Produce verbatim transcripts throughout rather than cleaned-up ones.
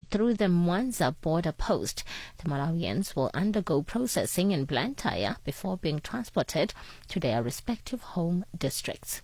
through the Mwanza border post. The Malawians will undergo processing in Blantyre before being transported to their respective home districts.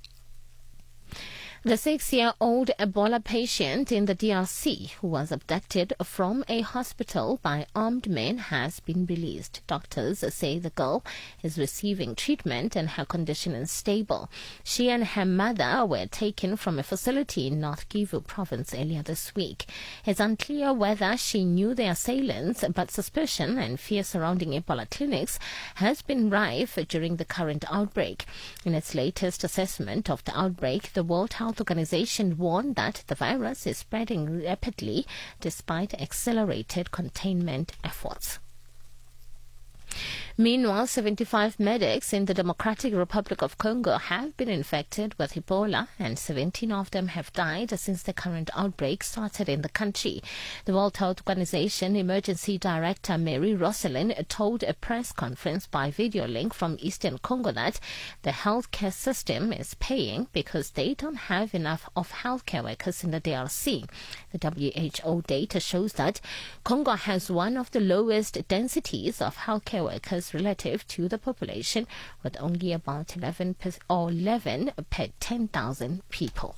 The six-year-old Ebola patient in the D R C who was abducted from a hospital by armed men has been released. Doctors say the girl is receiving treatment and her condition is stable. She and her mother were taken from a facility in North Kivu province earlier this week. It's unclear whether she knew the assailants, but suspicion and fear surrounding Ebola clinics has been rife during the current outbreak. In its latest assessment of the outbreak, the World Health Organization warned that the virus is spreading rapidly despite accelerated containment efforts. Meanwhile, seventy-five medics in the Democratic Republic of Congo have been infected with Ebola, and seventeen of them have died since the current outbreak started in the country. The World Health Organization Emergency Director Mary Rosalind told a press conference by video link from Eastern Congo that the healthcare system is paying because they don't have enough of healthcare workers in the D R C. The W H O data shows that Congo has one of the lowest densities of healthcare workers relative to the population, with only about eleven per, or eleven per ten thousand people.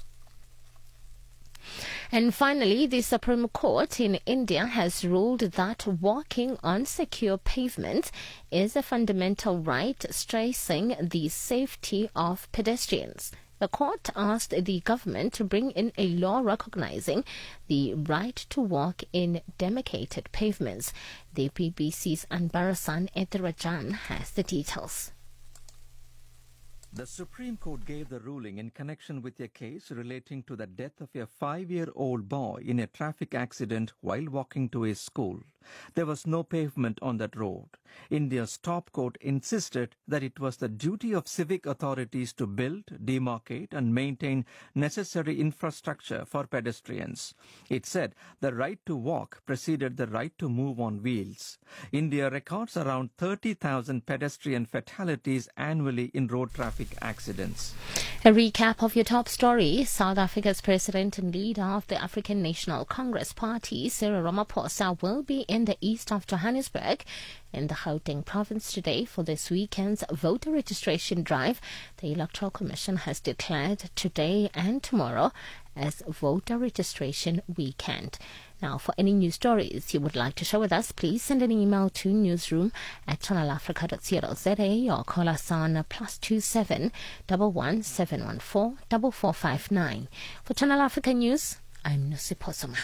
And finally, the Supreme Court in India has ruled that walking on secure pavements is a fundamental right, stressing the safety of pedestrians. The court asked the government to bring in a law recognizing the right to walk in demarcated pavements. The B B C's Anbarasan Ethirajan has the details. The Supreme Court gave the ruling in connection with a case relating to the death of a five-year-old boy in a traffic accident while walking to his school. There was no pavement on that road. India's top court insisted that it was the duty of civic authorities to build, demarcate and maintain necessary infrastructure for pedestrians. It said the right to walk preceded the right to move on wheels. India records around thirty thousand pedestrian fatalities annually in road traffic accidents. A recap of your top story. South Africa's president and leader of the African National Congress Party, Cyril Ramaphosa, will be in the east of Johannesburg in the Gauteng province today for this weekend's voter registration drive. The Electoral Commission has declared today and tomorrow as voter registration weekend. Now, for any news stories you would like to share with us, please send an email to newsroom at channel africa dot co dot za or call us on plus two seven one one seven one four four four five nine. For Channel Africa News, I'm Nusipho Soma.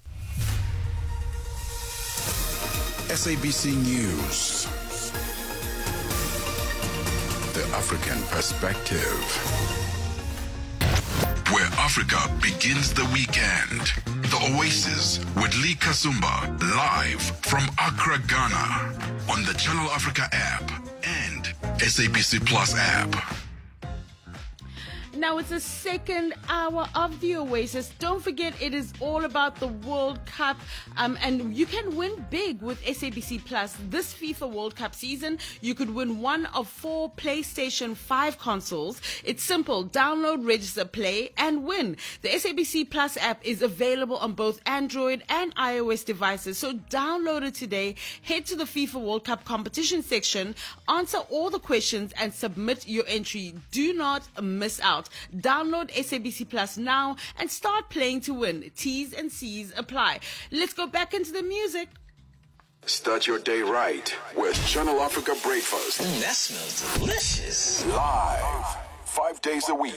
S A B C News. The African Perspective. Where Africa begins the weekend. The Oasis with Lee Kasumba, live from Accra, Ghana, on the Channel Africa app and S A B C Plus app. Now it's the second hour of the Oasis. Don't forget, it is all about the World Cup, um, and you can win big with S A B C Plus. This FIFA World Cup season, you could win one of four PlayStation five consoles. It's simple. Download, register, play, and win. The S A B C Plus app is available on both Android and iOS devices, so download it today. Head to the FIFA World Cup competition section, answer all the questions, and submit your entry. Do not miss out. Download S A B C Plus now and start playing to win. T's and C's apply. Let's go back into the music. Start your day right with Channel Africa Breakfast. Mm, that smells delicious. Live, five days a week.